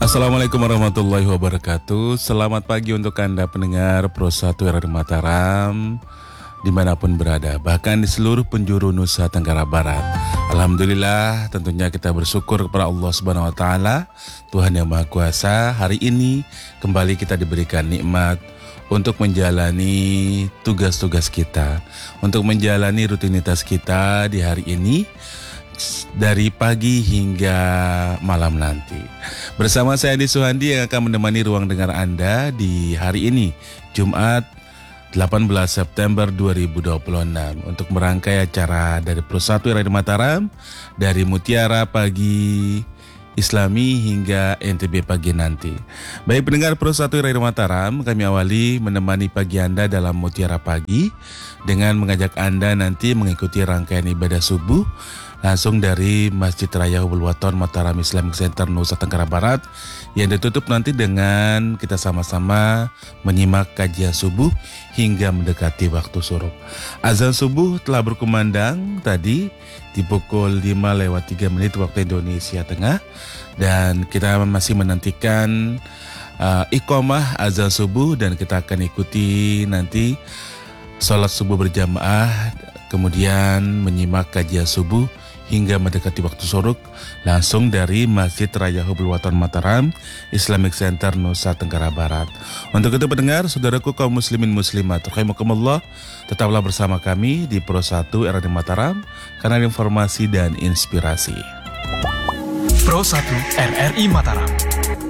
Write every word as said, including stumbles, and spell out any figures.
Assalamualaikum warahmatullahi wabarakatuh. Selamat pagi untuk Anda pendengar Pro satu R R I Mataram dimanapun berada, bahkan di seluruh penjuru Nusa Tenggara Barat. Alhamdulillah, tentunya kita bersyukur kepada Allah Subhanahu Wa Taala, Tuhan yang Maha Kuasa. Hari ini kembali kita diberikan nikmat untuk menjalani tugas-tugas kita, untuk menjalani rutinitas kita di hari ini, dari pagi hingga malam nanti. Bersama saya Andi Suhandi yang akan menemani ruang dengar Anda di hari ini, Jumat delapan belas September dua ribu dua puluh enam, untuk merangkai acara dari Pro satu R R I Mataram, dari Mutiara Pagi Islami hingga N T B pagi nanti. Baik pendengar Pro satu R R I Mataram, kami awali menemani pagi Anda dalam Mutiara Pagi dengan mengajak Anda nanti mengikuti rangkaian ibadah subuh langsung dari Masjid Raya Hubul Waton Mataram Islamic Center Nusa Tenggara Barat, yang ditutup nanti dengan kita sama-sama menyimak kajian subuh hingga mendekati waktu syuruk. Azan subuh telah berkumandang tadi di pukul lima lewat tiga menit waktu Indonesia Tengah, dan kita masih menantikan uh, iqamah azan subuh, dan kita akan ikuti nanti sholat subuh berjamaah, kemudian menyimak kajian subuh hingga mendekati waktu syuruk langsung dari Masjid Raya Hubul Waton Mataram Islamic Center Nusa Tenggara Barat. Untuk itu pendengar, saudaraku kaum muslimin muslimat rahimakumullah, tetaplah bersama kami di Pro satu R R I Mataram, kanal informasi dan inspirasi. Pro satu R R I Mataram,